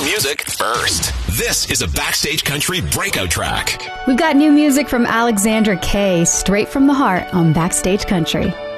music first. This is a Backstage Country breakout track. We've got new music from Alexandra Kay, straight from the heart on Backstage Country.